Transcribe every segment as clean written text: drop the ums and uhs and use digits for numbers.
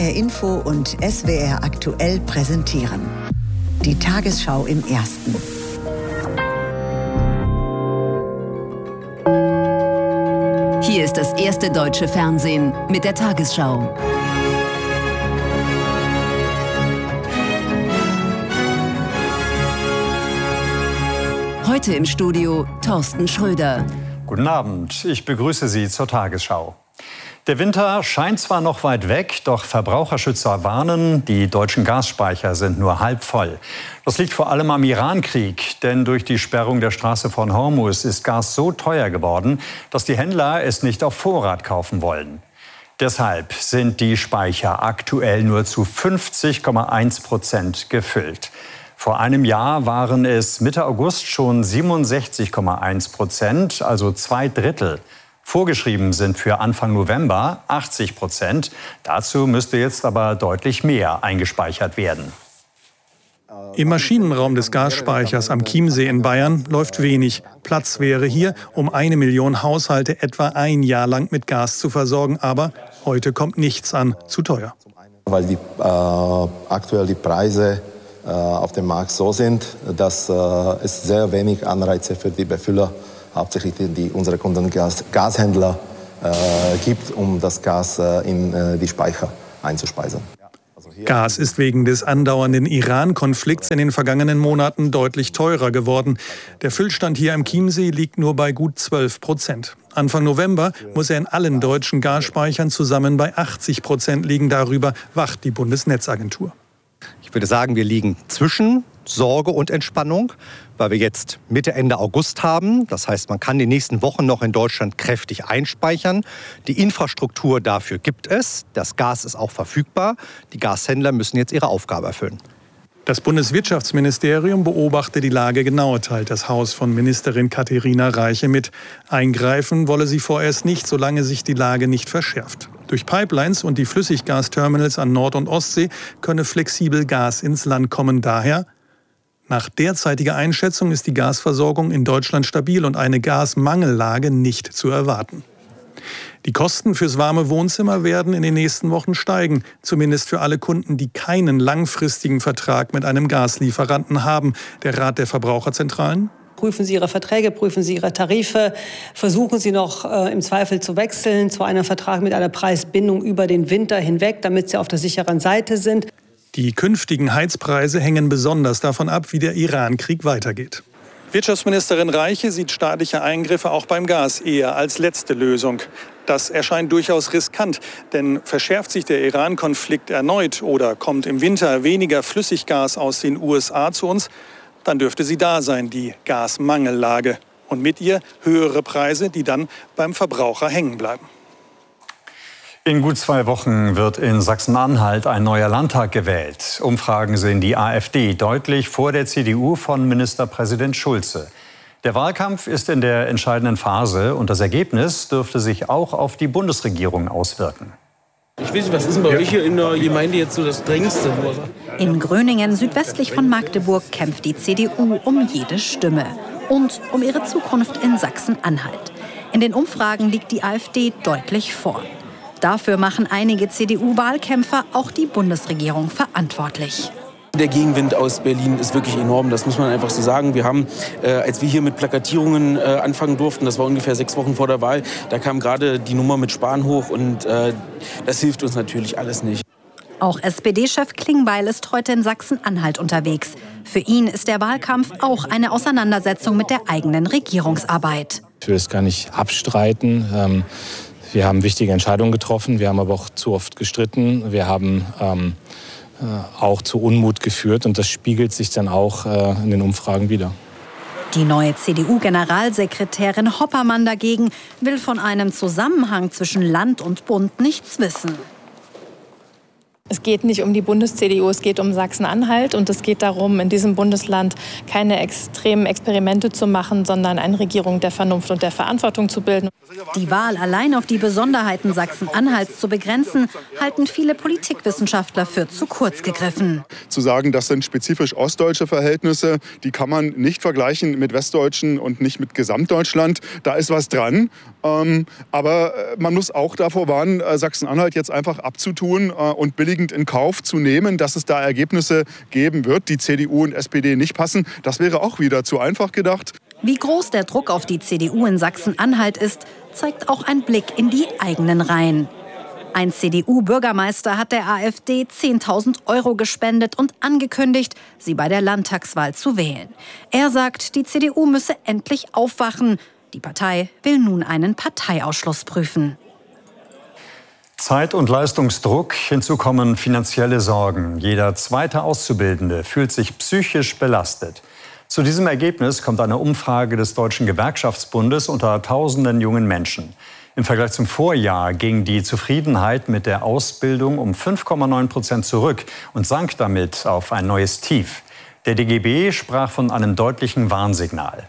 HR Info und SWR aktuell präsentieren. Die Tagesschau im Ersten. Hier ist das erste deutsche Fernsehen mit der Tagesschau. Heute im Studio Thorsten Schröder. Guten Abend, ich begrüße Sie zur Tagesschau. Der Winter scheint zwar noch weit weg, doch Verbraucherschützer warnen, die deutschen Gasspeicher sind nur halb voll. Das liegt vor allem am Irankrieg, denn durch die Sperrung der Straße von Hormuz ist Gas so teuer geworden, dass die Händler es nicht auf Vorrat kaufen wollen. Deshalb sind die Speicher aktuell nur zu 50,1% gefüllt. Vor einem Jahr waren es Mitte August schon 67,1%, also 2/3. Vorgeschrieben sind für Anfang November 80%. Dazu müsste jetzt aber deutlich mehr eingespeichert werden. Im Maschinenraum des Gasspeichers am Chiemsee in Bayern läuft wenig. Platz wäre hier, um 1 Million Haushalte etwa ein Jahr lang mit Gas zu versorgen. Aber heute kommt nichts an, zu teuer. Weil aktuell die Preise auf dem Markt so sind, dass es sehr wenig Anreize für die Befüller, hauptsächlich unsere Kunden Gashändler, gibt, um das Gas in die Speicher einzuspeisen. Gas ist wegen des andauernden Iran-Konflikts in den vergangenen Monaten deutlich teurer geworden. Der Füllstand hier am Chiemsee liegt nur bei gut 12%. Anfang November muss er in allen deutschen Gasspeichern zusammen bei 80% liegen. Darüber wacht die Bundesnetzagentur. Ich würde sagen, wir liegen zwischen Sorge und Entspannung, weil wir jetzt Mitte, Ende August haben. Das heißt, man kann die nächsten Wochen noch in Deutschland kräftig einspeichern. Die Infrastruktur dafür gibt es. Das Gas ist auch verfügbar. Die Gashändler müssen jetzt ihre Aufgabe erfüllen. Das Bundeswirtschaftsministerium beobachtet die Lage genau, teilt das Haus von Ministerin Katharina Reiche mit. Eingreifen wolle sie vorerst nicht, solange sich die Lage nicht verschärft. Durch Pipelines und die Flüssiggasterminals an Nord- und Ostsee könne flexibel Gas ins Land kommen. Daher, nach derzeitiger Einschätzung ist die Gasversorgung in Deutschland stabil und eine Gasmangellage nicht zu erwarten. Die Kosten fürs warme Wohnzimmer werden in den nächsten Wochen steigen. Zumindest für alle Kunden, die keinen langfristigen Vertrag mit einem Gaslieferanten haben. Der Rat der Verbraucherzentralen: Prüfen Sie Ihre Verträge, prüfen Sie Ihre Tarife. Versuchen Sie noch im Zweifel zu wechseln zu einem Vertrag mit einer Preisbindung über den Winter hinweg, damit Sie auf der sicheren Seite sind. Die künftigen Heizpreise hängen besonders davon ab, wie der Iran-Krieg weitergeht. Wirtschaftsministerin Reiche sieht staatliche Eingriffe auch beim Gas eher als letzte Lösung. Das erscheint durchaus riskant, denn verschärft sich der Iran-Konflikt erneut oder kommt im Winter weniger Flüssiggas aus den USA zu uns, dann dürfte sie da sein, die Gasmangellage. Und mit ihr höhere Preise, die dann beim Verbraucher hängen bleiben. In gut 2 Wochen wird in Sachsen-Anhalt ein neuer Landtag gewählt. Umfragen sehen die AfD deutlich vor der CDU von Ministerpräsident Schulze. Der Wahlkampf ist in der entscheidenden Phase und das Ergebnis dürfte sich auch auf die Bundesregierung auswirken. Ich weiß nicht, was ist denn bei euch hier in der Gemeinde jetzt so das Drängendste? In Gröningen, südwestlich von Magdeburg, kämpft die CDU um jede Stimme und um ihre Zukunft in Sachsen-Anhalt. In den Umfragen liegt die AfD deutlich vor. Dafür machen einige CDU-Wahlkämpfer auch die Bundesregierung verantwortlich. Der Gegenwind aus Berlin ist wirklich enorm, das muss man einfach so sagen. Wir haben, als wir hier mit Plakatierungen anfangen durften, das war ungefähr 6 Wochen vor der Wahl, da kam gerade die Nummer mit Spahn hoch und das hilft uns natürlich alles nicht. Auch SPD-Chef Klingbeil ist heute in Sachsen-Anhalt unterwegs. Für ihn ist der Wahlkampf auch eine Auseinandersetzung mit der eigenen Regierungsarbeit. Ich will es gar nicht abstreiten. Wir haben wichtige Entscheidungen getroffen, wir haben aber auch zu oft gestritten. Wir haben auch zu Unmut geführt und das spiegelt sich dann auch in den Umfragen wider. Die neue CDU-Generalsekretärin Hoppermann dagegen will von einem Zusammenhang zwischen Land und Bund nichts wissen. Es geht nicht um die Bundes-CDU, es geht um Sachsen-Anhalt und es geht darum, in diesem Bundesland keine extremen Experimente zu machen, sondern eine Regierung der Vernunft und der Verantwortung zu bilden. Die Wahl allein auf die Besonderheiten Sachsen-Anhalts zu begrenzen, halten viele Politikwissenschaftler für zu kurz gegriffen. Zu sagen, das sind spezifisch ostdeutsche Verhältnisse, die kann man nicht vergleichen mit westdeutschen und nicht mit Gesamtdeutschland. Da ist was dran. Aber man muss auch davor warnen, Sachsen-Anhalt jetzt einfach abzutun und billigend in Kauf zu nehmen, dass es da Ergebnisse geben wird, die CDU und SPD nicht passen. Das wäre auch wieder zu einfach gedacht. Wie groß der Druck auf die CDU in Sachsen-Anhalt ist, zeigt auch ein Blick in die eigenen Reihen. Ein CDU-Bürgermeister hat der AfD 10.000 € gespendet und angekündigt, sie bei der Landtagswahl zu wählen. Er sagt, die CDU müsse endlich aufwachen. Die Partei will nun einen Parteiausschluss prüfen. Zeit- und Leistungsdruck, hinzu kommen finanzielle Sorgen. Jeder zweite Auszubildende fühlt sich psychisch belastet. Zu diesem Ergebnis kommt eine Umfrage des Deutschen Gewerkschaftsbundes unter tausenden jungen Menschen. Im Vergleich zum Vorjahr ging die Zufriedenheit mit der Ausbildung um 5,9% zurück und sank damit auf ein neues Tief. Der DGB sprach von einem deutlichen Warnsignal.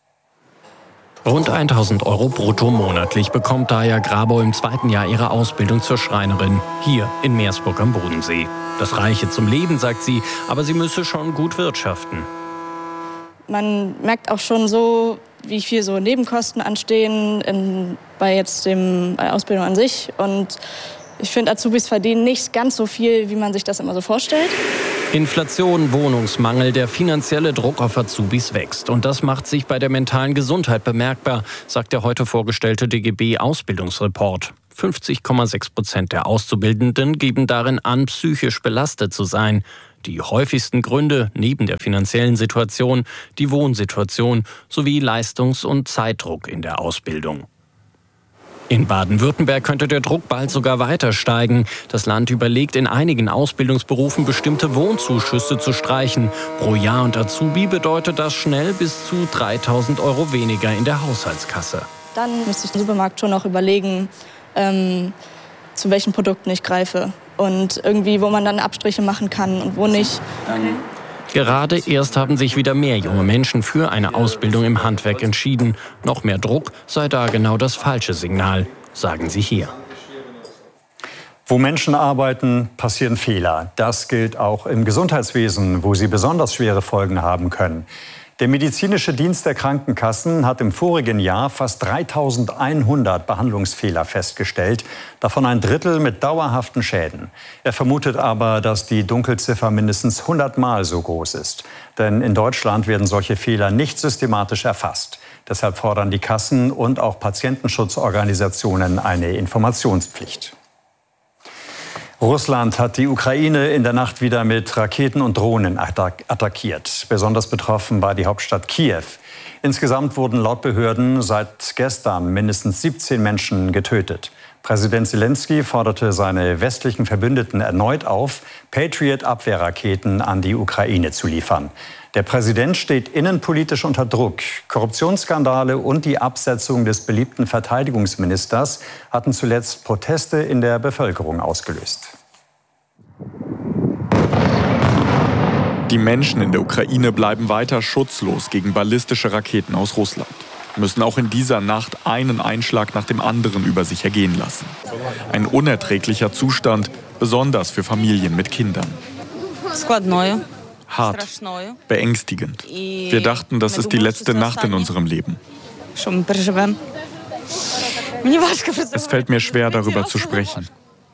Rund 1.000 € brutto monatlich bekommt Daya Grabau im zweiten Jahr ihrer Ausbildung zur Schreinerin, hier in Meersburg am Bodensee. Das reiche zum Leben, sagt sie, aber sie müsse schon gut wirtschaften. Man merkt auch schon so, wie viel so Nebenkosten anstehen bei der Ausbildung an sich. Und ich finde, Azubis verdienen nicht ganz so viel, wie man sich das immer so vorstellt. Inflation, Wohnungsmangel, der finanzielle Druck auf Azubis wächst. Und das macht sich bei der mentalen Gesundheit bemerkbar, sagt der heute vorgestellte DGB-Ausbildungsreport. 50,6% der Auszubildenden geben darin an, psychisch belastet zu sein. Die häufigsten Gründe neben der finanziellen Situation, die Wohnsituation sowie Leistungs- und Zeitdruck in der Ausbildung. In Baden-Württemberg könnte der Druck bald sogar weiter steigen. Das Land überlegt, in einigen Ausbildungsberufen bestimmte Wohnzuschüsse zu streichen. Pro Jahr und Azubi bedeutet das schnell bis zu 3.000 € weniger in der Haushaltskasse. Dann müsste ich im Supermarkt schon auch überlegen, zu welchen Produkten ich greife. Und irgendwie, wo man dann Abstriche machen kann und wo nicht. Gerade erst haben sich wieder mehr junge Menschen für eine Ausbildung im Handwerk entschieden. Noch mehr Druck sei da genau das falsche Signal, sagen sie hier. Wo Menschen arbeiten, passieren Fehler. Das gilt auch im Gesundheitswesen, wo sie besonders schwere Folgen haben können. Der medizinische Dienst der Krankenkassen hat im vorigen Jahr fast 3.100 Behandlungsfehler festgestellt, davon ein Drittel mit dauerhaften Schäden. Er vermutet aber, dass die Dunkelziffer mindestens 100-mal so groß ist. Denn in Deutschland werden solche Fehler nicht systematisch erfasst. Deshalb fordern die Kassen und auch Patientenschutzorganisationen eine Informationspflicht. Russland hat die Ukraine in der Nacht wieder mit Raketen und Drohnen attackiert. Besonders betroffen war die Hauptstadt Kiew. Insgesamt wurden laut Behörden seit gestern mindestens 17 Menschen getötet. Präsident Zelensky forderte seine westlichen Verbündeten erneut auf, Patriot-Abwehrraketen an die Ukraine zu liefern. Der Präsident steht innenpolitisch unter Druck. Korruptionsskandale und die Absetzung des beliebten Verteidigungsministers hatten zuletzt Proteste in der Bevölkerung ausgelöst. Die Menschen in der Ukraine bleiben weiter schutzlos gegen ballistische Raketen aus Russland. Müssen auch in dieser Nacht einen Einschlag nach dem anderen über sich ergehen lassen. Ein unerträglicher Zustand, besonders für Familien mit Kindern. Hart, beängstigend. Wir dachten, das ist die letzte Nacht in unserem Leben. Es fällt mir schwer, darüber zu sprechen.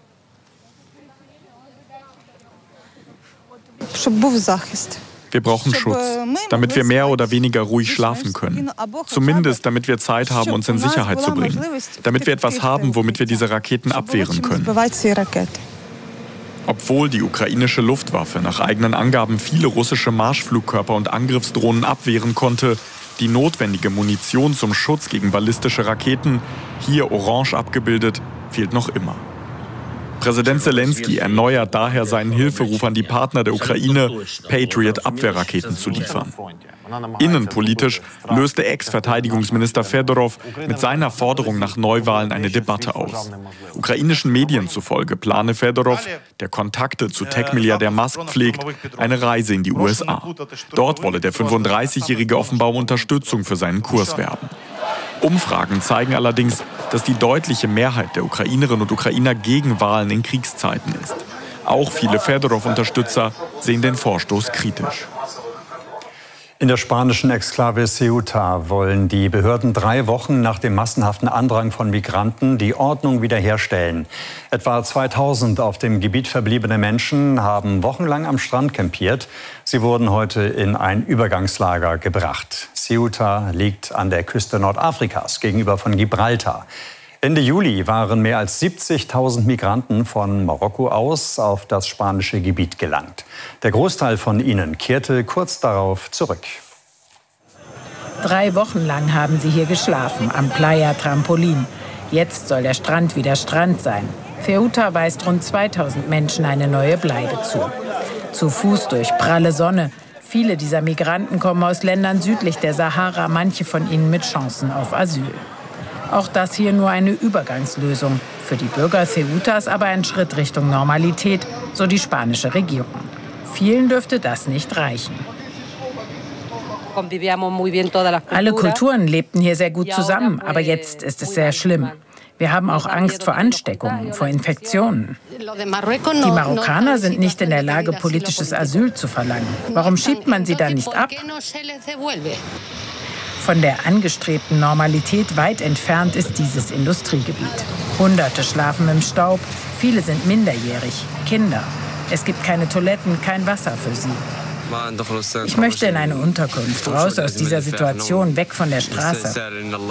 Wir brauchen Schutz, damit wir mehr oder weniger ruhig schlafen können. Zumindest, damit wir Zeit haben, uns in Sicherheit zu bringen. Damit wir etwas haben, womit wir diese Raketen abwehren können. Obwohl die ukrainische Luftwaffe nach eigenen Angaben viele russische Marschflugkörper und Angriffsdrohnen abwehren konnte, die notwendige Munition zum Schutz gegen ballistische Raketen, hier orange abgebildet, fehlt noch immer. Präsident Zelensky erneuert daher seinen Hilferuf an die Partner der Ukraine, Patriot-Abwehrraketen zu liefern. Innenpolitisch löste Ex-Verteidigungsminister Fedorov mit seiner Forderung nach Neuwahlen eine Debatte aus. Ukrainischen Medien zufolge plane Fedorov, der Kontakte zu Tech-Milliardär Musk pflegt, eine Reise in die USA. Dort wolle der 35-Jährige offenbar um Unterstützung für seinen Kurs werben. Umfragen zeigen allerdings, dass die deutliche Mehrheit der Ukrainerinnen und Ukrainer gegen Wahlen in Kriegszeiten ist. Auch viele Fedorov-Unterstützer sehen den Vorstoß kritisch. In der spanischen Exklave Ceuta wollen die Behörden 3 Wochen nach dem massenhaften Andrang von Migranten die Ordnung wiederherstellen. Etwa 2000 auf dem Gebiet verbliebene Menschen haben wochenlang am Strand campiert. Sie wurden heute in ein Übergangslager gebracht. Ceuta liegt an der Küste Nordafrikas gegenüber von Gibraltar. Ende Juli waren mehr als 70.000 Migranten von Marokko aus auf das spanische Gebiet gelangt. Der Großteil von ihnen kehrte kurz darauf zurück. 3 Wochen lang haben sie hier geschlafen, am Playa Trampolin. Jetzt soll der Strand wieder Strand sein. Ceuta weist rund 2000 Menschen eine neue Bleibe zu. Zu Fuß durch pralle Sonne. Viele dieser Migranten kommen aus Ländern südlich der Sahara, manche von ihnen mit Chancen auf Asyl. Auch das hier nur eine Übergangslösung. Für die Bürger Ceutas aber ein Schritt Richtung Normalität, so die spanische Regierung. Vielen dürfte das nicht reichen. Alle Kulturen lebten hier sehr gut zusammen, aber jetzt ist es sehr schlimm. Wir haben auch Angst vor Ansteckungen, vor Infektionen. Die Marokkaner sind nicht in der Lage, politisches Asyl zu verlangen. Warum schiebt man sie dann nicht ab? Von der angestrebten Normalität weit entfernt ist dieses Industriegebiet. Hunderte schlafen im Staub, viele sind minderjährig, Kinder. Es gibt keine Toiletten, kein Wasser für sie. Ich möchte in eine Unterkunft, raus aus dieser Situation, weg von der Straße.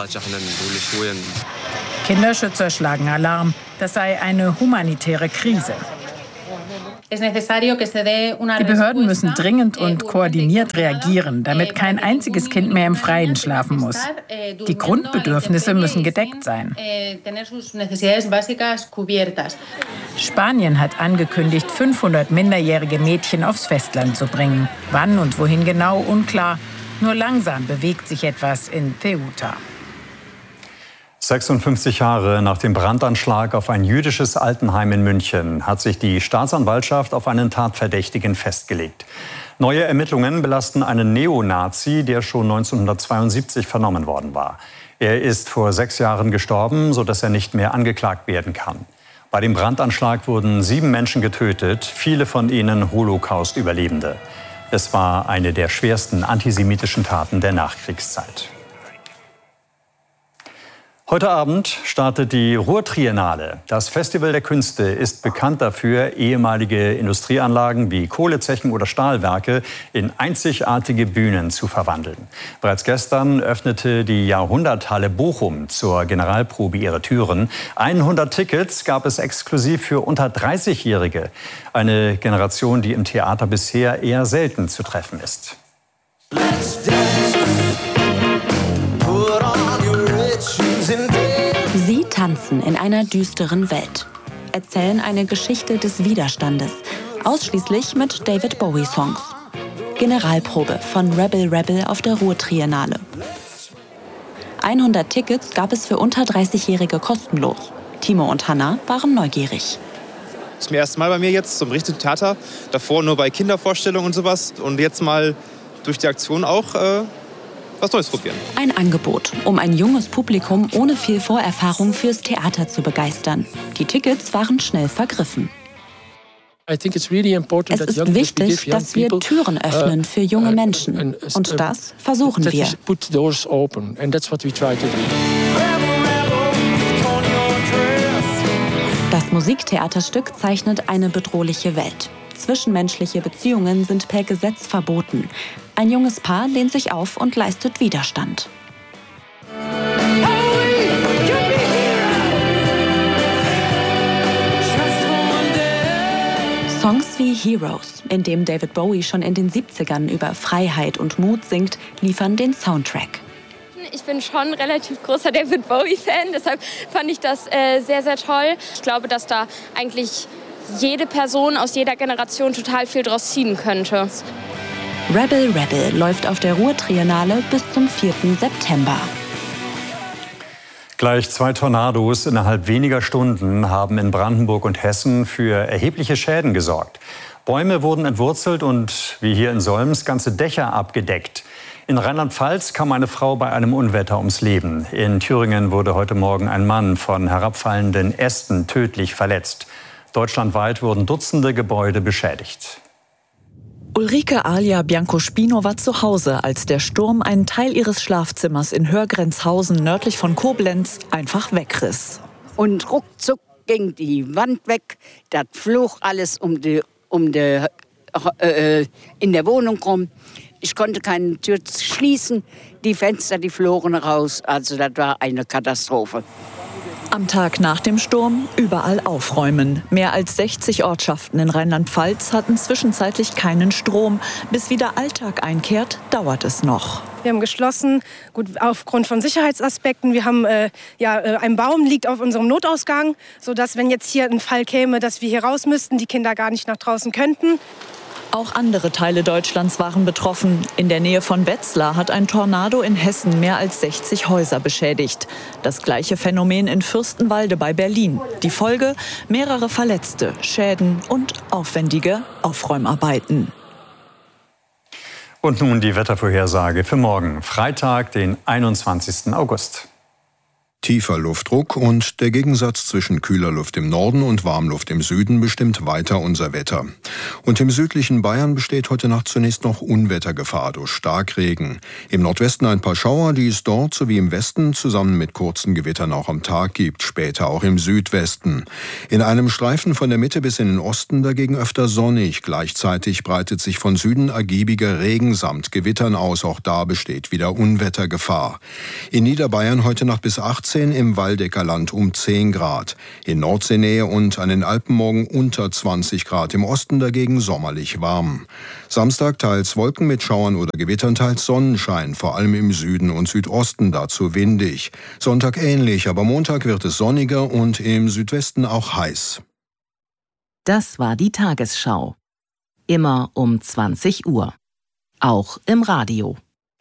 Kinderschützer schlagen Alarm, das sei eine humanitäre Krise. Die Behörden müssen dringend und koordiniert reagieren, damit kein einziges Kind mehr im Freien schlafen muss. Die Grundbedürfnisse müssen gedeckt sein. Spanien hat angekündigt, 500 minderjährige Mädchen aufs Festland zu bringen. Wann und wohin genau, unklar. Nur langsam bewegt sich etwas in Ceuta. 56 Jahre nach dem Brandanschlag auf ein jüdisches Altenheim in München hat sich die Staatsanwaltschaft auf einen Tatverdächtigen festgelegt. Neue Ermittlungen belasten einen Neonazi, der schon 1972 vernommen worden war. Er ist vor 6 Jahren gestorben, sodass er nicht mehr angeklagt werden kann. Bei dem Brandanschlag wurden 7 Menschen getötet, viele von ihnen Holocaust-Überlebende. Es war eine der schwersten antisemitischen Taten der Nachkriegszeit. Heute Abend startet die Ruhr-Triennale. Das Festival der Künste ist bekannt dafür, ehemalige Industrieanlagen wie Kohlezechen oder Stahlwerke in einzigartige Bühnen zu verwandeln. Bereits gestern öffnete die Jahrhunderthalle Bochum zur Generalprobe ihre Türen. 100 Tickets gab es exklusiv für unter 30-Jährige. Eine Generation, die im Theater bisher eher selten zu treffen ist. Sie tanzen in einer düsteren Welt, erzählen eine Geschichte des Widerstandes, ausschließlich mit David Bowie-Songs. Generalprobe von Rebel Rebel auf der Ruhr-Triennale. 100 Tickets gab es für unter 30-Jährige kostenlos. Timo und Hanna waren neugierig. Das ist das erste Mal bei mir jetzt zum richtigen Theater. Davor nur bei Kindervorstellungen und sowas. Und jetzt mal durch die Aktion auch was Neues probieren. Ein Angebot, um ein junges Publikum ohne viel Vorerfahrung fürs Theater zu begeistern. Die Tickets waren schnell vergriffen. Es ist wichtig, dass wir Türen öffnen für junge Menschen. Und das versuchen wir. Das Musiktheaterstück zeichnet eine bedrohliche Welt. Zwischenmenschliche Beziehungen sind per Gesetz verboten. Ein junges Paar lehnt sich auf und leistet Widerstand. Songs wie Heroes, in dem David Bowie schon in den 70ern über Freiheit und Mut singt, liefern den Soundtrack. Ich bin schon relativ großer David Bowie-Fan, deshalb fand ich das sehr, sehr toll. Ich glaube, dass da eigentlich jede Person aus jeder Generation total viel draus ziehen könnte. Rebel Rebel läuft auf der Ruhr-Triennale bis zum 4. September. Gleich 2 Tornados innerhalb weniger Stunden haben in Brandenburg und Hessen für erhebliche Schäden gesorgt. Bäume wurden entwurzelt und, wie hier in Solms, ganze Dächer abgedeckt. In Rheinland-Pfalz kam eine Frau bei einem Unwetter ums Leben. In Thüringen wurde heute Morgen ein Mann von herabfallenden Ästen tödlich verletzt. Deutschlandweit wurden Dutzende Gebäude beschädigt. Ulrike Alia Biancospino war zu Hause, als der Sturm einen Teil ihres Schlafzimmers in Hörgrenzhausen nördlich von Koblenz einfach wegriss. Und ruckzuck ging die Wand weg, das flog alles in der Wohnung rum. Ich konnte keine Tür schließen, die Fenster, die flogen raus. Also das war eine Katastrophe. Am Tag nach dem Sturm überall aufräumen. Mehr als 60 Ortschaften in Rheinland-Pfalz hatten zwischenzeitlich keinen Strom. Bis wieder Alltag einkehrt, dauert es noch. Wir haben geschlossen, gut, aufgrund von Sicherheitsaspekten. Wir haben ein Baum liegt auf unserem Notausgang, sodass, wenn jetzt hier ein Fall käme, dass wir hier raus müssten, die Kinder gar nicht nach draußen könnten. Auch andere Teile Deutschlands waren betroffen. In der Nähe von Wetzlar hat ein Tornado in Hessen mehr als 60 Häuser beschädigt. Das gleiche Phänomen in Fürstenwalde bei Berlin. Die Folge: mehrere Verletzte, Schäden und aufwendige Aufräumarbeiten. Und nun die Wettervorhersage für morgen, Freitag, den 21. August. Tiefer Luftdruck und der Gegensatz zwischen kühler Luft im Norden und Warmluft im Süden bestimmt weiter unser Wetter. Und im südlichen Bayern besteht heute Nacht zunächst noch Unwettergefahr durch Starkregen. Im Nordwesten ein paar Schauer, die es dort sowie im Westen zusammen mit kurzen Gewittern auch am Tag gibt, später auch im Südwesten. In einem Streifen von der Mitte bis in den Osten dagegen öfter sonnig. Gleichzeitig breitet sich von Süden ergiebiger Regen samt Gewittern aus. Auch da besteht wieder Unwettergefahr. In Niederbayern heute Nacht bis 18, im Waldecker Land um 10 Grad. In Nordseenähe und an den Alpen morgen unter 20 Grad. Im Osten dagegen sommerlich warm. Samstag teils Wolken mit Schauern oder Gewittern, teils Sonnenschein, vor allem im Süden und Südosten, dazu windig. Sonntag ähnlich, aber Montag wird es sonniger und im Südwesten auch heiß. Das war die Tagesschau. Immer um 20 Uhr. Auch im Radio.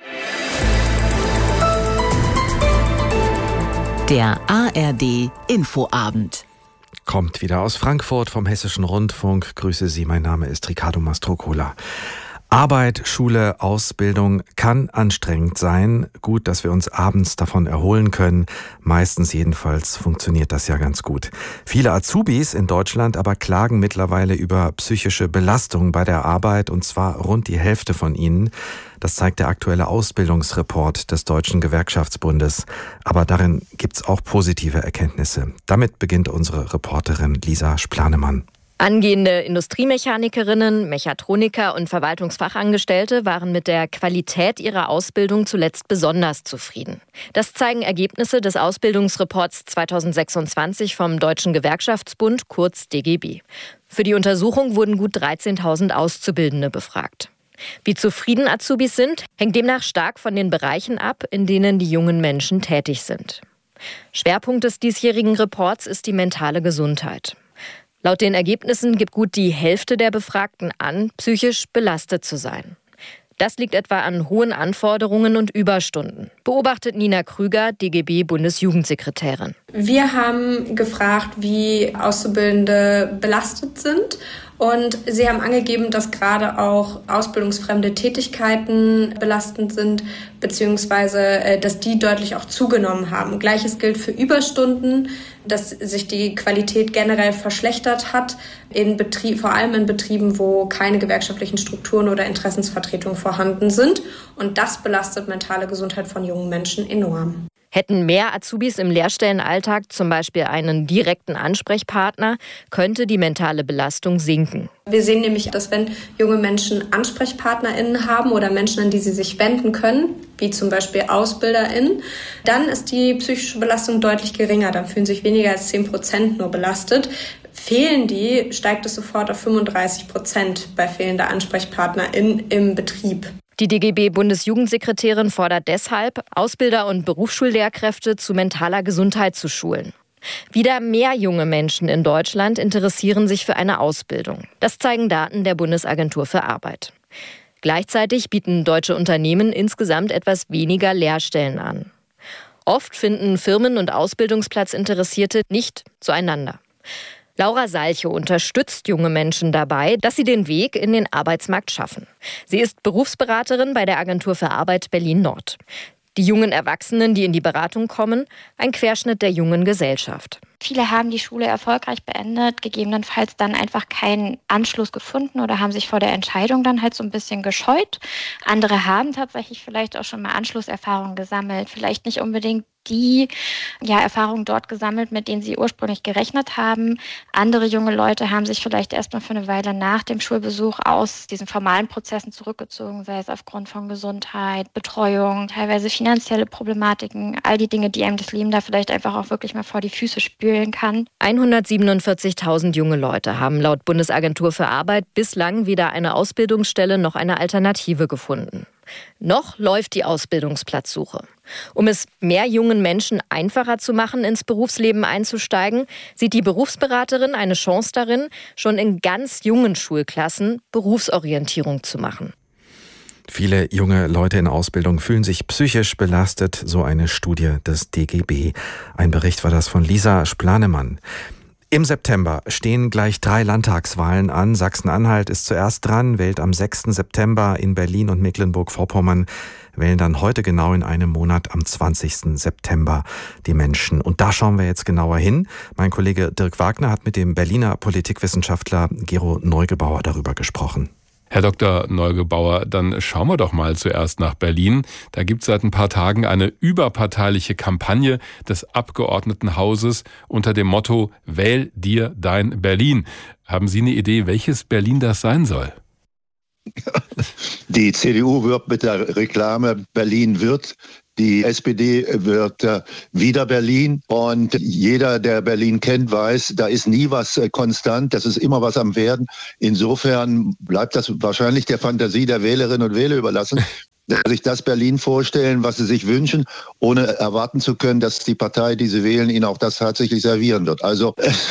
Der ARD Infoabend. Kommt wieder aus Frankfurt vom Hessischen Rundfunk. Grüße Sie, mein Name ist Ricardo Mastrocola. Arbeit, Schule, Ausbildung kann anstrengend sein. Gut, dass wir uns abends davon erholen können. Meistens jedenfalls funktioniert das ja ganz gut. Viele Azubis in Deutschland aber klagen mittlerweile über psychische Belastung bei der Arbeit, und zwar rund die Hälfte von ihnen. Das zeigt der aktuelle Ausbildungsreport des Deutschen Gewerkschaftsbundes. Aber darin gibt's auch positive Erkenntnisse. Damit beginnt unsere Reporterin Lisa Splanemann. Angehende Industriemechanikerinnen, Mechatroniker und Verwaltungsfachangestellte waren mit der Qualität ihrer Ausbildung zuletzt besonders zufrieden. Das zeigen Ergebnisse des Ausbildungsreports 2026 vom Deutschen Gewerkschaftsbund, kurz DGB. Für die Untersuchung wurden gut 13.000 Auszubildende befragt. Wie zufrieden Azubis sind, hängt demnach stark von den Bereichen ab, in denen die jungen Menschen tätig sind. Schwerpunkt des diesjährigen Reports ist die mentale Gesundheit. Laut den Ergebnissen gibt gut die Hälfte der Befragten an, psychisch belastet zu sein. Das liegt etwa an hohen Anforderungen und Überstunden, beobachtet Nina Krüger, DGB-Bundesjugendsekretärin. Wir haben gefragt, wie Auszubildende belastet sind. Und sie haben angegeben, dass gerade auch ausbildungsfremde Tätigkeiten belastend sind, beziehungsweise dass die deutlich auch zugenommen haben. Gleiches gilt für Überstunden, dass sich die Qualität generell verschlechtert hat, vor allem in Betrieben, wo keine gewerkschaftlichen Strukturen oder Interessensvertretungen vorhanden sind. Und das belastet mentale Gesundheit von jungen Menschen enorm. Hätten mehr Azubis im Lehrstellenalltag zum Beispiel einen direkten Ansprechpartner, könnte die mentale Belastung sinken. Wir sehen nämlich, dass wenn junge Menschen AnsprechpartnerInnen haben oder Menschen, an die sie sich wenden können, wie zum Beispiel AusbilderInnen, dann ist die psychische Belastung deutlich geringer. Dann fühlen sich weniger als 10% nur belastet. Fehlen die, steigt es sofort auf 35% bei fehlender AnsprechpartnerInnen im Betrieb. Die DGB-Bundesjugendsekretärin fordert deshalb, Ausbilder und Berufsschullehrkräfte zu mentaler Gesundheit zu schulen. Wieder mehr junge Menschen in Deutschland interessieren sich für eine Ausbildung. Das zeigen Daten der Bundesagentur für Arbeit. Gleichzeitig bieten deutsche Unternehmen insgesamt etwas weniger Lehrstellen an. Oft finden Firmen und Ausbildungsplatzinteressierte nicht zueinander. Laura Salchow unterstützt junge Menschen dabei, dass sie den Weg in den Arbeitsmarkt schaffen. Sie ist Berufsberaterin bei der Agentur für Arbeit Berlin-Nord. Die jungen Erwachsenen, die in die Beratung kommen, ein Querschnitt der jungen Gesellschaft. Viele haben die Schule erfolgreich beendet, gegebenenfalls dann einfach keinen Anschluss gefunden oder haben sich vor der Entscheidung dann halt so ein bisschen gescheut. Andere haben tatsächlich vielleicht auch schon mal Anschlusserfahrungen gesammelt, vielleicht nicht unbedingt die Erfahrungen dort gesammelt, mit denen sie ursprünglich gerechnet haben. Andere junge Leute haben sich vielleicht erstmal für eine Weile nach dem Schulbesuch aus diesen formalen Prozessen zurückgezogen, sei es aufgrund von Gesundheit, Betreuung, teilweise finanzielle Problematiken, all die Dinge, die einem das Leben da vielleicht einfach auch wirklich mal vor die Füße spülen kann. 147.000 junge Leute haben laut Bundesagentur für Arbeit bislang weder eine Ausbildungsstelle noch eine Alternative gefunden. Noch läuft die Ausbildungsplatzsuche. Um es mehr jungen Menschen einfacher zu machen, ins Berufsleben einzusteigen, sieht die Berufsberaterin eine Chance darin, schon in ganz jungen Schulklassen Berufsorientierung zu machen. Viele junge Leute in Ausbildung fühlen sich psychisch belastet, so eine Studie des DGB. Ein Bericht war das von Lisa Splanemann. Im September stehen gleich 3 Landtagswahlen an. Sachsen-Anhalt ist zuerst dran, wählt am 6. September in Berlin und Mecklenburg-Vorpommern, wählen dann heute genau in einem Monat am 20. September die Menschen. Und da schauen wir jetzt genauer hin. Mein Kollege Dirk Wagner hat mit dem Berliner Politikwissenschaftler Gero Neugebauer darüber gesprochen. Herr Dr. Neugebauer, dann schauen wir doch mal zuerst nach Berlin. Da gibt es seit ein paar Tagen eine überparteiliche Kampagne des Abgeordnetenhauses unter dem Motto »Wähl dir dein Berlin«. Haben Sie eine Idee, welches Berlin das sein soll? Die CDU wirbt mit der Reklame »Berlin wird«. Die SPD wird wieder Berlin und jeder, der Berlin kennt, weiß, da ist nie was konstant, das ist immer was am Werden. Insofern bleibt das wahrscheinlich der Fantasie der Wählerinnen und Wähler überlassen, sich das Berlin vorstellen, was sie sich wünschen, ohne erwarten zu können, dass die Partei, die sie wählen, ihnen auch das tatsächlich servieren wird. Also,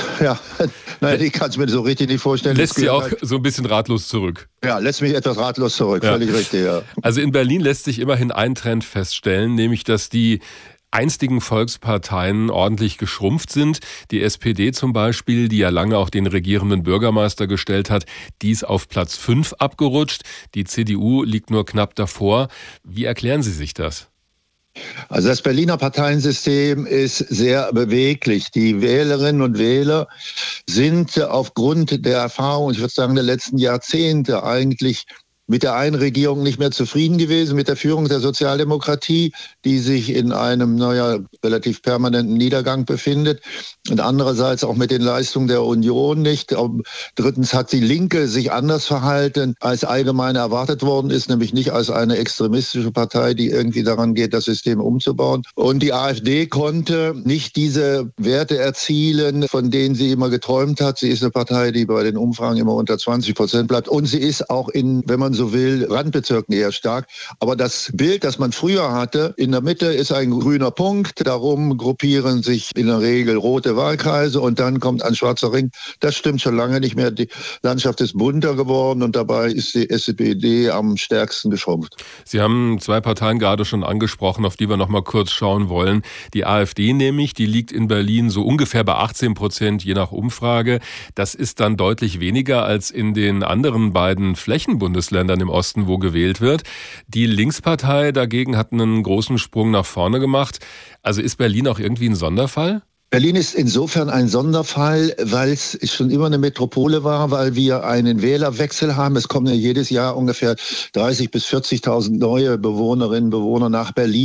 ich kann es mir so richtig nicht vorstellen. Lässt Sie auch so ein bisschen ratlos zurück? Ja, lässt mich etwas ratlos zurück, völlig richtig, ja. Also in Berlin lässt sich immerhin ein Trend feststellen, nämlich dass die einstigen Volksparteien ordentlich geschrumpft sind. Die SPD zum Beispiel, die ja lange auch den regierenden Bürgermeister gestellt hat, die ist auf Platz 5 abgerutscht. Die CDU liegt nur knapp davor. Wie erklären Sie sich das? Also das Berliner Parteiensystem ist sehr beweglich. Die Wählerinnen und Wähler sind aufgrund der Erfahrung, ich würde sagen, der letzten Jahrzehnte eigentlich mit der einen Regierung nicht mehr zufrieden gewesen, mit der Führung der Sozialdemokratie, die sich in einem relativ permanenten Niedergang befindet. Und andererseits auch mit den Leistungen der Union nicht. Drittens hat die Linke sich anders verhalten, als allgemein erwartet worden ist, nämlich nicht als eine extremistische Partei, die irgendwie daran geht, das System umzubauen. Und die AfD konnte nicht diese Werte erzielen, von denen sie immer geträumt hat. Sie ist eine Partei, die bei den Umfragen immer unter 20% bleibt. Und sie ist auch in, wenn man so will, Randbezirken eher stark. Aber das Bild, das man früher hatte, in der Mitte ist ein grüner Punkt, darum gruppieren sich in der Regel rote Wahlkreise und dann kommt ein schwarzer Ring. Das stimmt schon lange nicht mehr. Die Landschaft ist bunter geworden und dabei ist die SPD am stärksten geschrumpft. Sie haben 2 Parteien gerade schon angesprochen, auf die wir noch mal kurz schauen wollen. Die AfD nämlich, die liegt in Berlin so ungefähr bei 18%, je nach Umfrage. Das ist dann deutlich weniger als in den anderen beiden Flächenbundesländern im Osten, wo gewählt wird. Die Linkspartei dagegen hat einen großen Sprung nach vorne gemacht. Also ist Berlin auch irgendwie ein Sonderfall? Berlin ist insofern ein Sonderfall, weil es schon immer eine Metropole war, weil wir einen Wählerwechsel haben. Es kommen ja jedes Jahr ungefähr 30.000 bis 40.000 neue Bewohnerinnen und Bewohner nach Berlin.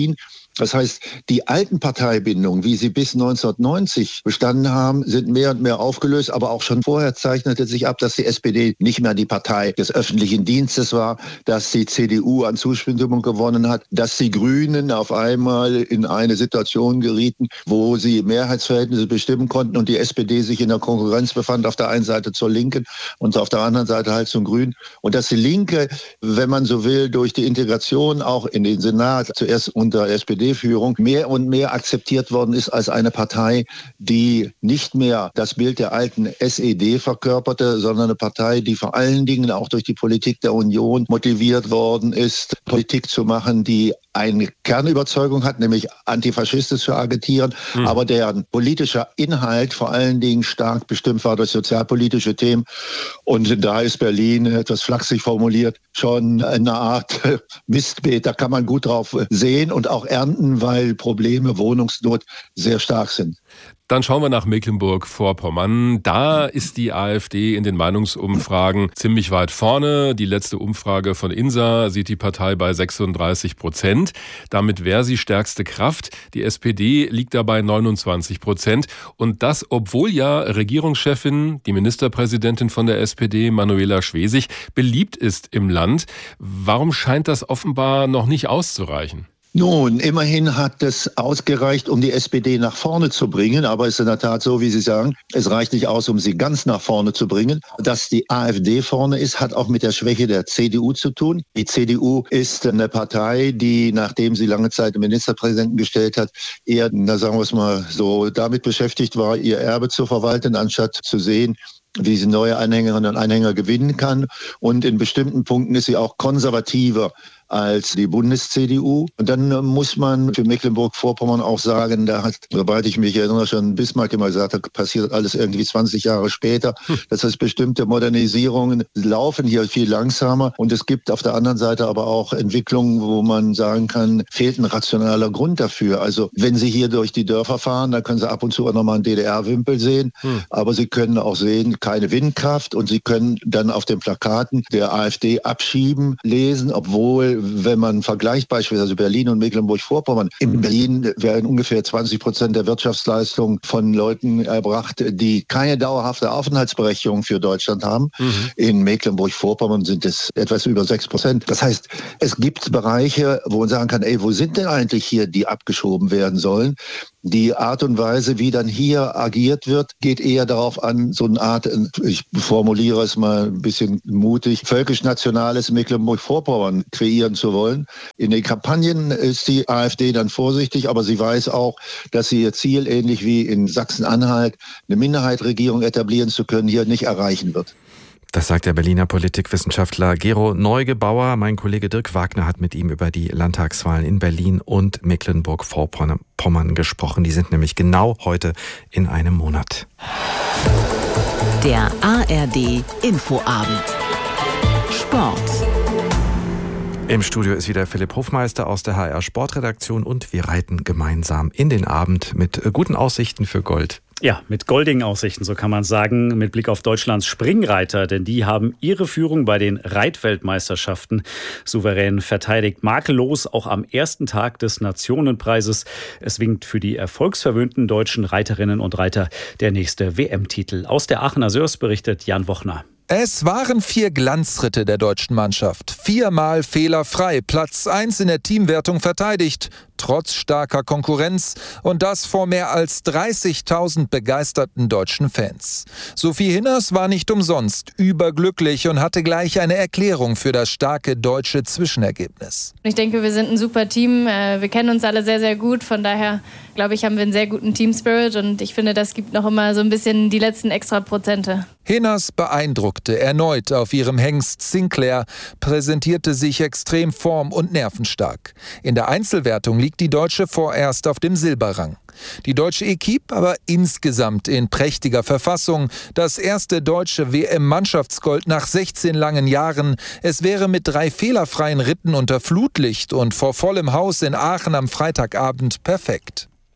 Das heißt, die alten Parteibindungen, wie sie bis 1990 bestanden haben, sind mehr und mehr aufgelöst. Aber auch schon vorher zeichnete sich ab, dass die SPD nicht mehr die Partei des öffentlichen Dienstes war, dass die CDU an Zustimmung gewonnen hat, dass die Grünen auf einmal in eine Situation gerieten, wo sie Mehrheitsverhältnisse bestimmen konnten und die SPD sich in der Konkurrenz befand, auf der einen Seite zur Linken und auf der anderen Seite halt zum Grünen. Und dass die Linke, wenn man so will, durch die Integration auch in den Senat, zuerst unter SPD-Führung, mehr und mehr akzeptiert worden ist als eine Partei, die nicht mehr das Bild der alten SED verkörperte, sondern eine Partei, die vor allen Dingen auch durch die Politik der Union motiviert worden ist, Politik zu machen, die eine Kernüberzeugung hat, nämlich antifaschistisch zu agitieren, aber deren politischer Inhalt vor allen Dingen stark bestimmt war durch sozialpolitische Themen. Und da ist Berlin, etwas flachsig formuliert, schon eine Art Mistbeet. Da kann man gut drauf sehen und auch ernten, weil Probleme, Wohnungsnot sehr stark sind. Dann schauen wir nach Mecklenburg-Vorpommern. Da ist die AfD in den Meinungsumfragen ziemlich weit vorne. Die letzte Umfrage von INSA sieht die Partei bei 36%. Damit wäre sie stärkste Kraft. Die SPD liegt dabei 29%. Und das, obwohl ja Regierungschefin, die Ministerpräsidentin von der SPD, Manuela Schwesig, beliebt ist im Land. Warum scheint das offenbar noch nicht auszureichen? Nun, immerhin hat es ausgereicht, um die SPD nach vorne zu bringen. Aber es ist in der Tat so, wie Sie sagen, es reicht nicht aus, um sie ganz nach vorne zu bringen. Dass die AfD vorne ist, hat auch mit der Schwäche der CDU zu tun. Die CDU ist eine Partei, die, nachdem sie lange Zeit den Ministerpräsidenten gestellt hat, eher, sagen wir es mal so, damit beschäftigt war, ihr Erbe zu verwalten, anstatt zu sehen, wie sie neue Anhängerinnen und Anhänger gewinnen kann. Und in bestimmten Punkten ist sie auch konservativer als die Bundes-CDU. Und dann muss man für Mecklenburg-Vorpommern auch sagen, da hat, soweit ich mich erinnere, schon Bismarck immer gesagt, da passiert alles irgendwie 20 Jahre später. Das heißt, bestimmte Modernisierungen laufen hier viel langsamer. Und es gibt auf der anderen Seite aber auch Entwicklungen, wo man sagen kann, fehlt ein rationaler Grund dafür. Also wenn Sie hier durch die Dörfer fahren, dann können Sie ab und zu auch nochmal einen DDR-Wimpel sehen. Aber Sie können auch sehen, keine Windkraft. Und Sie können dann auf den Plakaten der AfD abschieben lesen, obwohl, wenn man vergleicht beispielsweise Berlin und Mecklenburg-Vorpommern, in Berlin werden ungefähr 20% der Wirtschaftsleistung von Leuten erbracht, die keine dauerhafte Aufenthaltsberechtigung für Deutschland haben. In Mecklenburg-Vorpommern sind es etwas über 6%. Das heißt, es gibt Bereiche, wo man sagen kann, wo sind denn eigentlich hier, die abgeschoben werden sollen? Die Art und Weise, wie dann hier agiert wird, geht eher darauf an, so eine Art, ich formuliere es mal ein bisschen mutig, völkisch-nationales Mecklenburg-Vorpommern kreieren zu wollen. In den Kampagnen ist die AfD dann vorsichtig, aber sie weiß auch, dass sie ihr Ziel, ähnlich wie in Sachsen-Anhalt, eine Minderheitsregierung etablieren zu können, hier nicht erreichen wird. Das sagt der Berliner Politikwissenschaftler Gero Neugebauer. Mein Kollege Dirk Wagner hat mit ihm über die Landtagswahlen in Berlin und Mecklenburg-Vorpommern gesprochen. Die sind nämlich genau heute in einem Monat. Der ARD Infoabend. Sport. Im Studio ist wieder Philipp Hofmeister aus der HR Sportredaktion und wir reiten gemeinsam in den Abend mit guten Aussichten für Gold. Ja, mit goldigen Aussichten, so kann man sagen, mit Blick auf Deutschlands Springreiter, denn die haben ihre Führung bei den Reitweltmeisterschaften souverän verteidigt. Makellos auch am ersten Tag des Nationenpreises. Es winkt für die erfolgsverwöhnten deutschen Reiterinnen und Reiter der nächste WM-Titel. Aus der Aachener Sörs berichtet Jan Wochner. Es waren 4 Glanzritte der deutschen Mannschaft. 4-mal fehlerfrei, Platz 1 in der Teamwertung verteidigt, trotz starker Konkurrenz und das vor mehr als 30.000 begeisterten deutschen Fans. Sophie Hinners war nicht umsonst überglücklich und hatte gleich eine Erklärung für das starke deutsche Zwischenergebnis. Ich denke, wir sind ein super Team. Wir kennen uns alle sehr, sehr gut. Von daher, glaube ich, haben wir einen sehr guten Team-Spirit und ich finde, das gibt noch immer so ein bisschen die letzten extra Prozente. Hinners beeindruckte erneut auf ihrem Hengst Sinclair, präsentierte sich extrem form- und nervenstark. In der Einzelwertung liegt die Deutsche vorerst auf dem Silberrang. Die deutsche Equipe aber insgesamt in prächtiger Verfassung. Das erste deutsche WM-Mannschaftsgold nach 16 langen Jahren. Es wäre mit 3 fehlerfreien Ritten unter Flutlicht und vor vollem Haus in Aachen am Freitagabend perfekt.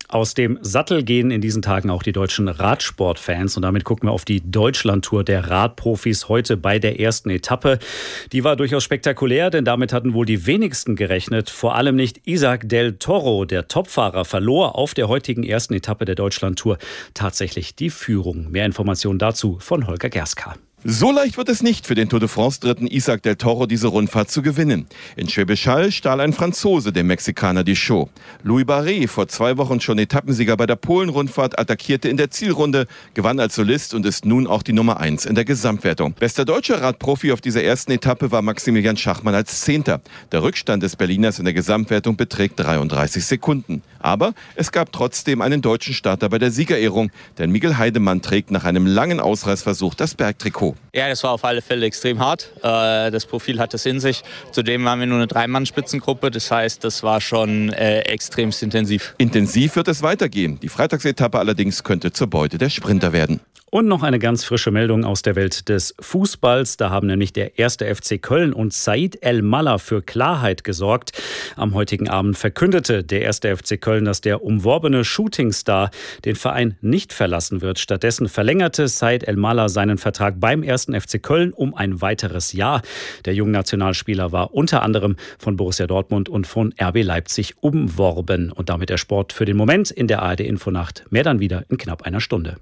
Aus dem Sattel gehen in diesen Tagen auch die deutschen Radsportfans. Und damit gucken wir auf die Deutschlandtour der Radprofis heute bei der ersten Etappe. Die war durchaus spektakulär, denn damit hatten wohl die wenigsten gerechnet. Vor allem nicht Isaac del Toro, der Topfahrer, verlor auf der heutigen ersten Etappe der Deutschlandtour tatsächlich die Führung. Mehr Informationen dazu von Holger Gerska. So leicht wird es nicht für den Tour de France-Dritten Isaac del Toro, diese Rundfahrt zu gewinnen. In Schwäbisch Hall stahl ein Franzose dem Mexikaner die Show. Louis Barret, vor 2 Wochen schon Etappensieger bei der Polen-Rundfahrt, attackierte in der Zielrunde, gewann als Solist und ist nun auch die Nummer 1 in der Gesamtwertung. Bester deutscher Radprofi auf dieser ersten Etappe war Maximilian Schachmann als 10. Der Rückstand des Berliners in der Gesamtwertung beträgt 33 Sekunden. Aber es gab trotzdem einen deutschen Starter bei der Siegerehrung, denn Miguel Heidemann trägt nach einem langen Ausreißversuch das Bergtrikot. Ja, das war auf alle Fälle extrem hart. Das Profil hat es in sich. Zudem waren wir nur eine 3-Mann-Spitzengruppe. Das heißt, das war schon extremst intensiv. Intensiv wird es weitergehen. Die Freitagsetappe allerdings könnte zur Beute der Sprinter werden. Und noch eine ganz frische Meldung aus der Welt des Fußballs. Da haben nämlich der 1. FC Köln und Said El-Mallah für Klarheit gesorgt. Am heutigen Abend verkündete der 1. FC Köln, dass der umworbene Shootingstar den Verein nicht verlassen wird. Stattdessen verlängerte Said El-Mallah seinen Vertrag beim 1. FC Köln um ein weiteres Jahr. Der junge Nationalspieler war unter anderem von Borussia Dortmund und von RB Leipzig umworben. Und damit der Sport für den Moment in der ARD-Infonacht. Mehr dann wieder in knapp einer Stunde.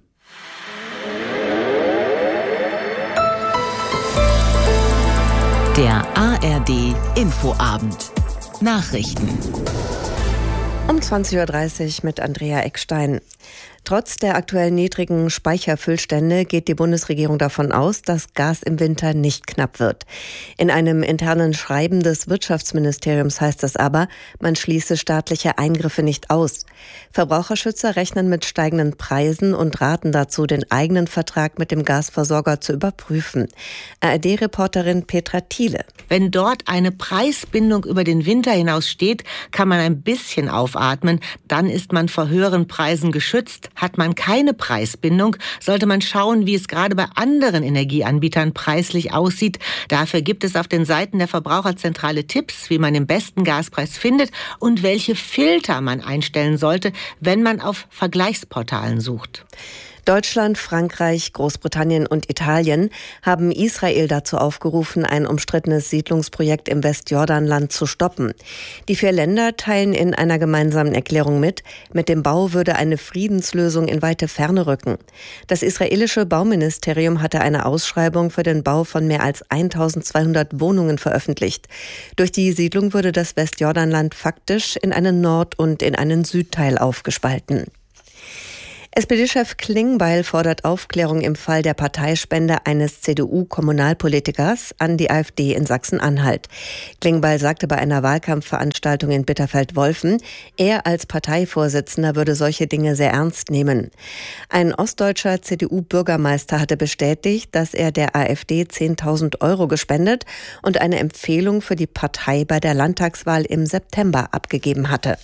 Der ARD Infoabend. Nachrichten. Um 20.30 Uhr mit Andrea Eckstein. Trotz der aktuell niedrigen Speicherfüllstände geht die Bundesregierung davon aus, dass Gas im Winter nicht knapp wird. In einem internen Schreiben des Wirtschaftsministeriums heißt es aber, man schließe staatliche Eingriffe nicht aus. Verbraucherschützer rechnen mit steigenden Preisen und raten dazu, den eigenen Vertrag mit dem Gasversorger zu überprüfen. ARD-Reporterin Petra Thiele. Wenn dort eine Preisbindung über den Winter hinaus steht, kann man ein bisschen aufatmen. Dann ist man vor höheren Preisen geschützt. Hat man keine Preisbindung, sollte man schauen, wie es gerade bei anderen Energieanbietern preislich aussieht. Dafür gibt es auf den Seiten der Verbraucherzentrale Tipps, wie man den besten Gaspreis findet und welche Filter man einstellen sollte, wenn man auf Vergleichsportalen sucht. Deutschland, Frankreich, Großbritannien und Italien haben Israel dazu aufgerufen, ein umstrittenes Siedlungsprojekt im Westjordanland zu stoppen. Die 4 Länder teilen in einer gemeinsamen Erklärung mit dem Bau würde eine Friedenslösung in weite Ferne rücken. Das israelische Bauministerium hatte eine Ausschreibung für den Bau von mehr als 1200 Wohnungen veröffentlicht. Durch die Siedlung würde das Westjordanland faktisch in einen Nord- und in einen Südteil aufgespalten. SPD-Chef Klingbeil fordert Aufklärung im Fall der Parteispende eines CDU-Kommunalpolitikers an die AfD in Sachsen-Anhalt. Klingbeil sagte bei einer Wahlkampfveranstaltung in Bitterfeld-Wolfen, er als Parteivorsitzender würde solche Dinge sehr ernst nehmen. Ein ostdeutscher CDU-Bürgermeister hatte bestätigt, dass er der AfD 10.000 € gespendet und eine Empfehlung für die Partei bei der Landtagswahl im September abgegeben hatte.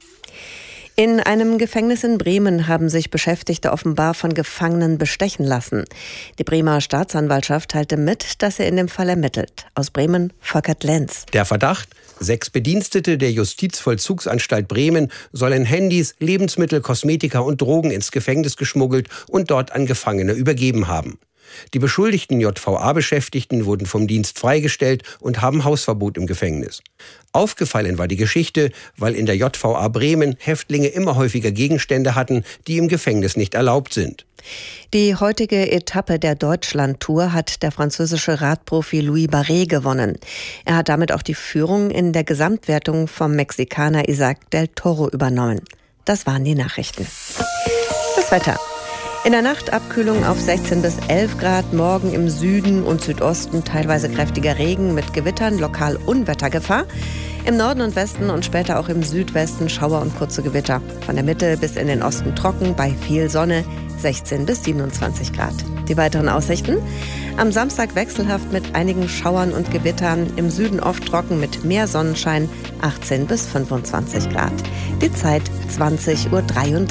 In einem Gefängnis in Bremen haben sich Beschäftigte offenbar von Gefangenen bestechen lassen. Die Bremer Staatsanwaltschaft teilte mit, dass er in dem Fall ermittelt. Aus Bremen, Volkert Lenz. Der Verdacht: 6 Bedienstete der Justizvollzugsanstalt Bremen sollen Handys, Lebensmittel, Kosmetika und Drogen ins Gefängnis geschmuggelt und dort an Gefangene übergeben haben. Die beschuldigten JVA-Beschäftigten wurden vom Dienst freigestellt und haben Hausverbot im Gefängnis. Aufgefallen war die Geschichte, weil in der JVA Bremen Häftlinge immer häufiger Gegenstände hatten, die im Gefängnis nicht erlaubt sind. Die heutige Etappe der Deutschlandtour hat der französische Radprofi Louis Barret gewonnen. Er hat damit auch die Führung in der Gesamtwertung vom Mexikaner Isaac del Toro übernommen. Das waren die Nachrichten. Das Wetter. In der Nacht Abkühlung auf 16 bis 11 Grad, morgen im Süden und Südosten teilweise kräftiger Regen mit Gewittern, lokal Unwettergefahr. Im Norden und Westen und später auch im Südwesten Schauer und kurze Gewitter. Von der Mitte bis in den Osten trocken, bei viel Sonne 16 bis 27 Grad. Die weiteren Aussichten: am Samstag wechselhaft mit einigen Schauern und Gewittern, im Süden oft trocken mit mehr Sonnenschein 18 bis 25 Grad. Die Zeit 20:33 Uhr.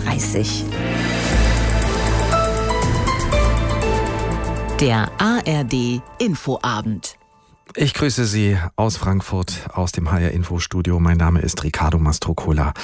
Der ARD Infoabend. Ich grüße Sie aus Frankfurt, aus dem HR Info Studio. Mein Name ist Ricardo Mastrocola.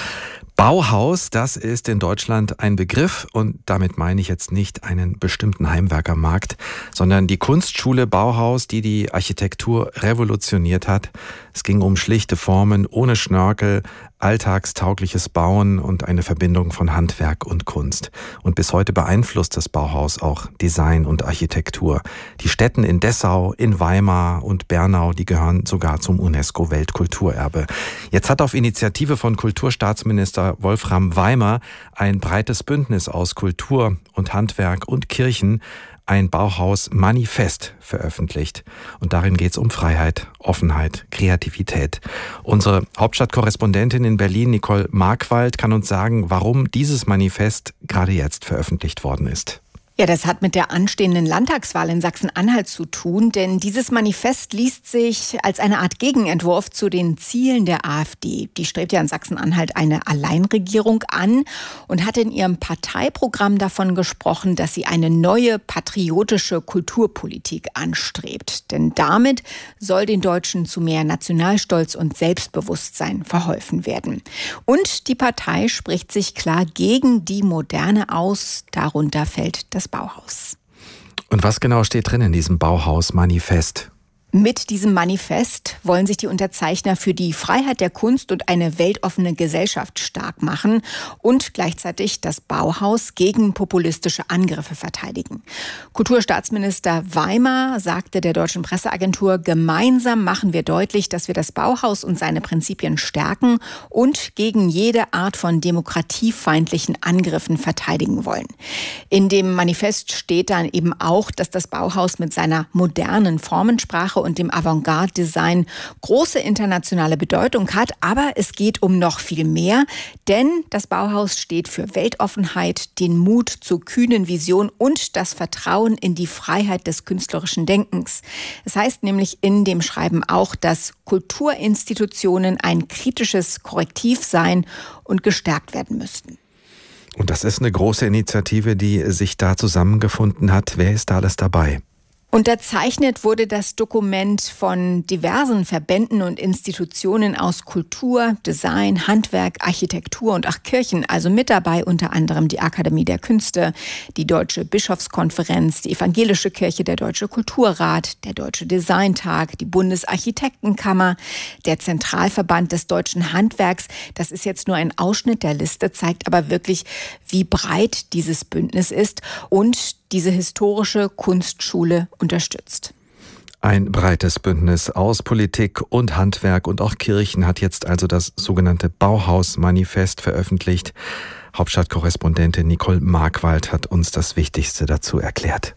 Bauhaus, das ist in Deutschland ein Begriff und damit meine ich jetzt nicht einen bestimmten Heimwerkermarkt, sondern die Kunstschule Bauhaus, die die Architektur revolutioniert hat. Es ging um schlichte Formen, ohne Schnörkel, alltagstaugliches Bauen und eine Verbindung von Handwerk und Kunst. Und bis heute beeinflusst das Bauhaus auch Design und Architektur. Die Städten in Dessau, in Weimar und Bernau, die gehören sogar zum UNESCO-Weltkulturerbe. Jetzt hat auf Initiative von Kulturstaatsminister Wolfram Weimer ein breites Bündnis aus Kultur und Handwerk und Kirchen ein Bauhaus-Manifest veröffentlicht. Und darin geht es um Freiheit, Offenheit, Kreativität. Unsere Hauptstadtkorrespondentin in Berlin, Nicole Markwald, kann uns sagen, warum dieses Manifest gerade jetzt veröffentlicht worden ist. Ja, das hat mit der anstehenden Landtagswahl in Sachsen-Anhalt zu tun, denn dieses Manifest liest sich als eine Art Gegenentwurf zu den Zielen der AfD. Die strebt ja in Sachsen-Anhalt eine Alleinregierung an und hat in ihrem Parteiprogramm davon gesprochen, dass sie eine neue patriotische Kulturpolitik anstrebt. Denn damit soll den Deutschen zu mehr Nationalstolz und Selbstbewusstsein verholfen werden. Und die Partei spricht sich klar gegen die Moderne aus, darunter fällt das Bauhaus. Und was genau steht drin in diesem Bauhaus-Manifest? Mit diesem Manifest wollen sich die Unterzeichner für die Freiheit der Kunst und eine weltoffene Gesellschaft stark machen und gleichzeitig das Bauhaus gegen populistische Angriffe verteidigen. Kulturstaatsminister Weimer sagte der Deutschen Presseagentur, gemeinsam machen wir deutlich, dass wir das Bauhaus und seine Prinzipien stärken und gegen jede Art von demokratiefeindlichen Angriffen verteidigen wollen. In dem Manifest steht dann eben auch, dass das Bauhaus mit seiner modernen Formensprache und dem Avantgarde-Design große internationale Bedeutung hat. Aber es geht um noch viel mehr, denn das Bauhaus steht für Weltoffenheit, den Mut zur kühnen Vision und das Vertrauen in die Freiheit des künstlerischen Denkens. Es heißt nämlich in dem Schreiben auch, dass Kulturinstitutionen ein kritisches Korrektiv sein und gestärkt werden müssten. Und das ist eine große Initiative, die sich da zusammengefunden hat. Wer ist da alles dabei? Unterzeichnet wurde das Dokument von diversen Verbänden und Institutionen aus Kultur, Design, Handwerk, Architektur und auch Kirchen. Also mit dabei unter anderem die Akademie der Künste, die Deutsche Bischofskonferenz, die Evangelische Kirche, der Deutsche Kulturrat, der Deutsche Designtag, die Bundesarchitektenkammer, der Zentralverband des deutschen Handwerks. Das ist jetzt nur ein Ausschnitt der Liste, zeigt aber wirklich, wie breit dieses Bündnis ist und diese historische Kunstschule unterstützt. Ein breites Bündnis aus Politik und Handwerk und auch Kirchen hat jetzt also das sogenannte Bauhaus-Manifest veröffentlicht. Hauptstadtkorrespondentin Nicole Markwald hat uns das Wichtigste dazu erklärt.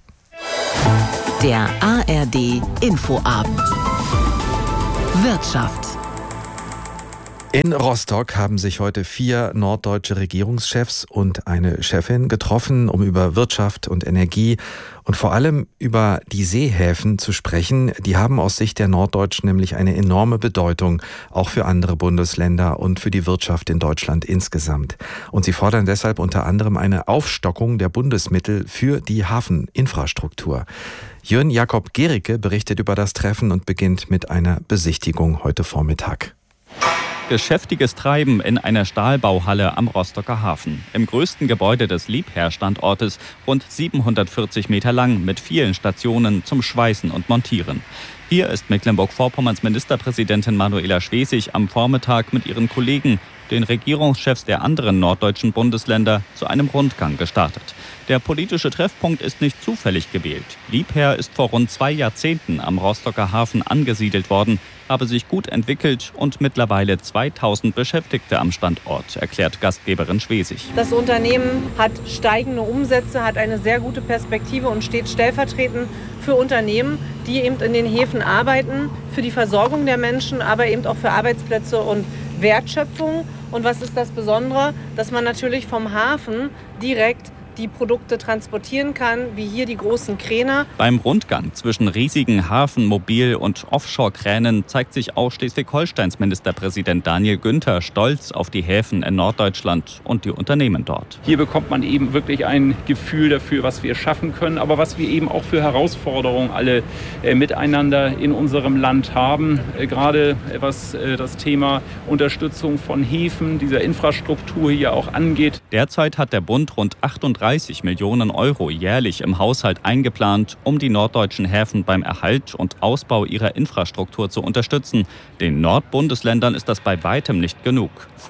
Der ARD Infoabend. Wirtschaft. In Rostock haben sich heute 4 norddeutsche Regierungschefs und eine Chefin getroffen, um über Wirtschaft und Energie und vor allem über die Seehäfen zu sprechen. Die haben aus Sicht der Norddeutschen nämlich eine enorme Bedeutung, auch für andere Bundesländer und für die Wirtschaft in Deutschland insgesamt. Und sie fordern deshalb unter anderem eine Aufstockung der Bundesmittel für die Hafeninfrastruktur. Jörn Jakob Gericke berichtet über das Treffen und beginnt mit einer Besichtigung heute Vormittag. Geschäftiges Treiben in einer Stahlbauhalle am Rostocker Hafen. Im größten Gebäude des Liebherr-Standortes, rund 740 Meter lang, mit vielen Stationen zum Schweißen und Montieren. Hier ist Mecklenburg-Vorpommerns Ministerpräsidentin Manuela Schwesig am Vormittag mit ihren Kollegen, den Regierungschefs der anderen norddeutschen Bundesländer, zu einem Rundgang gestartet. Der politische Treffpunkt ist nicht zufällig gewählt. Liebherr ist vor rund 2 Jahrzehnten am Rostocker Hafen angesiedelt worden, habe sich gut entwickelt und mittlerweile 2000 Beschäftigte am Standort, erklärt Gastgeberin Schwesig. Das Unternehmen hat steigende Umsätze, hat eine sehr gute Perspektive und steht stellvertretend für Unternehmen, die eben in den Häfen arbeiten, für die Versorgung der Menschen, aber eben auch für Arbeitsplätze und Wertschöpfung. Und was ist das Besondere? Dass man natürlich vom Hafen direkt die Produkte transportieren kann, wie hier die großen Kräne. Beim Rundgang zwischen riesigen Hafen-, Mobil- und Offshore-Kränen zeigt sich auch Schleswig-Holsteins Ministerpräsident Daniel Günther stolz auf die Häfen in Norddeutschland und die Unternehmen dort. Hier bekommt man eben wirklich ein Gefühl dafür, was wir schaffen können, aber was wir eben auch für Herausforderungen alle miteinander in unserem Land haben. Gerade was das Thema Unterstützung von Häfen, dieser Infrastruktur hier auch angeht. Derzeit hat der Bund rund 38 Millionen Euro jährlich im Haushalt eingeplant, um die norddeutschen Häfen beim Erhalt und Ausbau ihrer Infrastruktur zu unterstützen. Den Nordbundesländern ist das bei weitem nicht genug.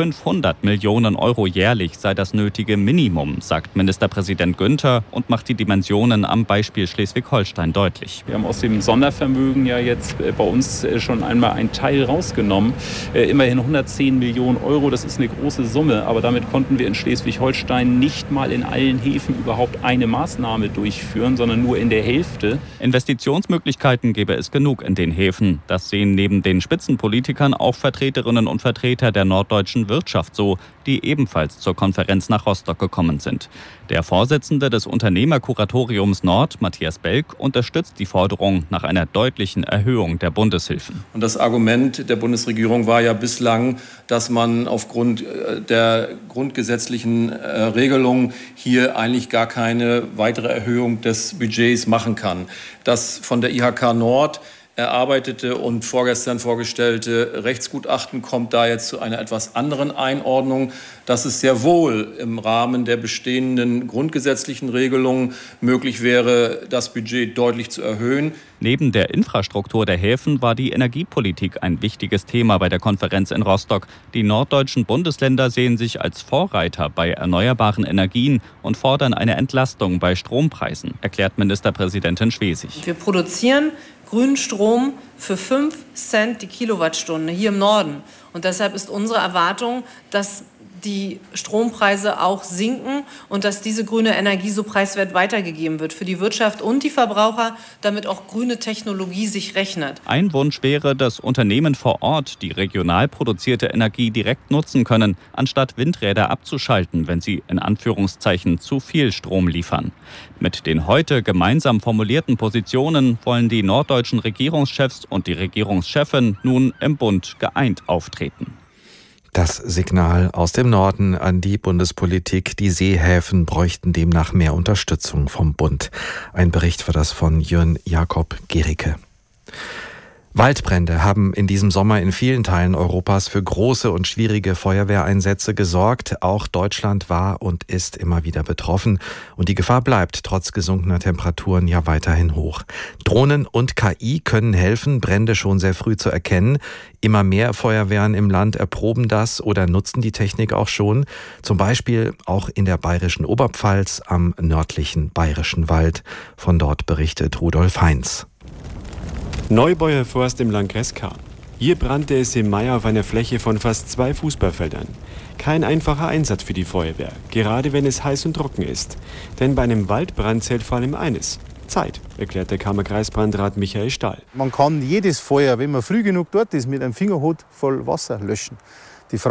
500 Millionen Euro jährlich sei das nötige Minimum, sagt Ministerpräsident Günther und macht die Dimensionen am Beispiel Schleswig-Holstein deutlich. Wir haben aus dem Sondervermögen ja jetzt bei uns schon einmal einen Teil rausgenommen. Immerhin 110 Millionen Euro, das ist eine große Summe, aber damit konnten wir in Schleswig-Holstein nicht mal in allen Häfen überhaupt eine Maßnahme durchführen, sondern nur in der Hälfte. Investitionsmöglichkeiten gäbe es genug in den Häfen. Das sehen neben den Spitzenpolitikern auch Vertreterinnen und Vertreter der norddeutschen Wirtschaft so, die ebenfalls zur Konferenz nach Rostock gekommen sind. Der Vorsitzende des Unternehmerkuratoriums Nord, Matthias Belk, unterstützt die Forderung nach einer deutlichen Erhöhung der Bundeshilfen. Und das Argument der Bundesregierung war ja bislang, dass man aufgrund der grundgesetzlichen Regelung hier eigentlich gar keine weitere Erhöhung des Budgets machen kann. Das von der IHK Nord erarbeitete und vorgestern vorgestellte Rechtsgutachten kommt da jetzt zu einer etwas anderen Einordnung, dass es sehr wohl im Rahmen der bestehenden grundgesetzlichen Regelungen möglich wäre, das Budget deutlich zu erhöhen. Neben der Infrastruktur der Häfen war die Energiepolitik ein wichtiges Thema bei der Konferenz in Rostock. Die norddeutschen Bundesländer sehen sich als Vorreiter bei erneuerbaren Energien und fordern eine Entlastung bei Strompreisen, erklärt Ministerpräsidentin Schwesig. Wir produzieren grünen Strom für 5 Cent die Kilowattstunde hier im Norden. Und deshalb ist unsere Erwartung, dass die Strompreise auch sinken und dass diese grüne Energie so preiswert weitergegeben wird für die Wirtschaft und die Verbraucher, damit auch grüne Technologie sich rechnet. Ein Wunsch wäre, dass Unternehmen vor Ort die regional produzierte Energie direkt nutzen können, anstatt Windräder abzuschalten, wenn sie in Anführungszeichen zu viel Strom liefern. Mit den heute gemeinsam formulierten Positionen wollen die norddeutschen Regierungschefs und die Regierungschefin nun im Bund geeint auftreten. Das Signal aus dem Norden an die Bundespolitik. Die Seehäfen bräuchten demnach mehr Unterstützung vom Bund. Ein Bericht war das von Jörn Jakob Gericke. Waldbrände haben in diesem Sommer in vielen Teilen Europas für große und schwierige Feuerwehreinsätze gesorgt. Auch Deutschland war und ist immer wieder betroffen. Und die Gefahr bleibt trotz gesunkener Temperaturen ja weiterhin hoch. Drohnen und KI können helfen, Brände schon sehr früh zu erkennen. Immer mehr Feuerwehren im Land erproben das oder nutzen die Technik auch schon. Zum Beispiel auch in der bayerischen Oberpfalz am nördlichen Bayerischen Wald. Von dort berichtet Rudolf Heinz. Neubauer Forst im Landkreis Cham. Hier brannte es im Mai auf einer Fläche von fast 2 Fußballfeldern. Kein einfacher Einsatz für die Feuerwehr, gerade wenn es heiß und trocken ist. Denn bei einem Waldbrand zählt vor allem eines: Zeit, erklärt der Kammer Kreisbrandrat Michael Stahl. Man kann jedes Feuer, wenn man früh genug dort ist, mit einem Fingerhut voll Wasser löschen.